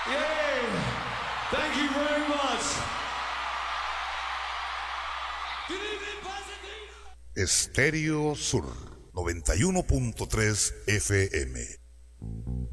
Yay! Thank you very much. Good evening, Pasadena. Estéreo Sur 91.3 FM.